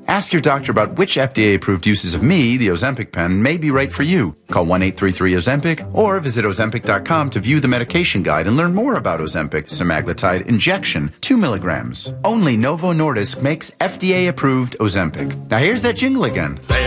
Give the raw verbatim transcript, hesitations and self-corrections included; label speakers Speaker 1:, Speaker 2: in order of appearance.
Speaker 1: Ask your doctor about which F D A-approved uses of me, the Ozempic pen, may be right for you. Call one eight three three Ozempic or visit Ozempic dot com to view the medication guide and learn more about Ozempic semaglutide injection, two milligrams. Only Novo Nordisk makes F D A-approved Ozempic. Now here's that jingle again.
Speaker 2: They